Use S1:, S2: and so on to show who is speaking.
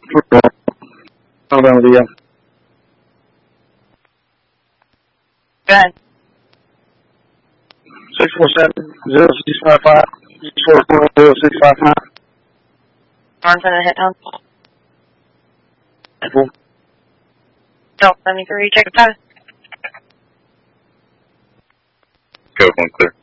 S1: Alabama DM.
S2: Go ahead.
S1: 647-0655. 644-0655.
S2: Arms in a hit down.
S1: Apple.
S2: Delta 73, check the path.
S3: Go, one clear.